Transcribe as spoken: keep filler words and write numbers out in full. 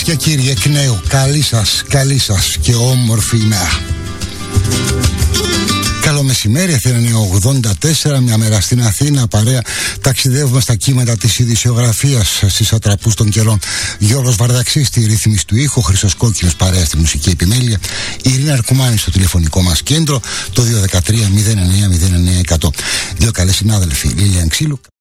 και κύριοι, εκ νέου, καλή σας, καλή σας και όμορφη ημέρα. Καλό μεσημέρι, Αθήνα είναι ογδόντα τέσσερα, μια μέρα στην Αθήνα, παρέα. Ταξιδεύουμε στα κύματα της ειδησιογραφίας, στις ατραπούς των καιρών. Γιώργος Βαρδαξής στη ρύθμιση του ήχου, Χρήστος Κόκκινος παρέα στη μουσική επιμέλεια, Ειρήνα Αρκουμάνη στο τηλεφωνικό μας κέντρο, το δύο ένα τρία μηδέν εννιά μηδέν εννιά εκατό. Δύο καλές συνάδελφοι, Λίλιαν Ξύλου.